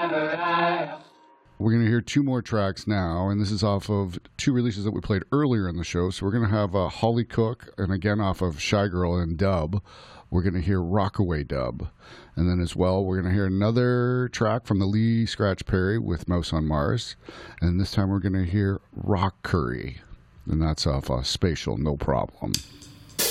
We're going to hear two more tracks now, and this is off of two releases that we played earlier in the show. So we're going to have Holly Cook, and again off of Shy Girl and Dub, we're going to hear Rockaway Dub. And then as well, we're going to hear another track from the Lee Scratch Perry with Mouse on Mars. And this time we're going to hear Rock Curry, and that's off Spatial No Problem.